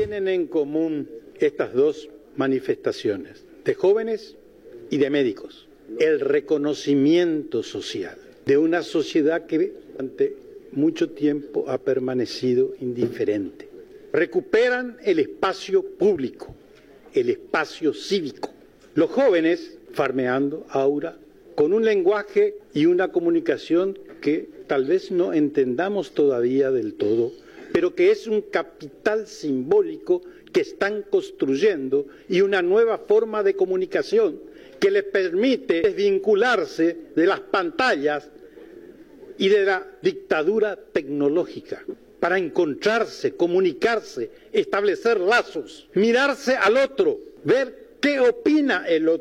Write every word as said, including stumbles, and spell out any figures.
tienen en común estas dos manifestaciones, de jóvenes y de médicos? El reconocimiento social de una sociedad que durante mucho tiempo ha permanecido indiferente. Recuperan el espacio público, el espacio cívico. Los jóvenes farmeando aura con un lenguaje y una comunicación que tal vez no entendamos todavía del todo, pero que es un capital simbólico que están construyendo y una nueva forma de comunicación que les permite desvincularse de las pantallas y de la dictadura tecnológica para encontrarse, comunicarse, establecer lazos, mirarse al otro, ver qué opina el otro.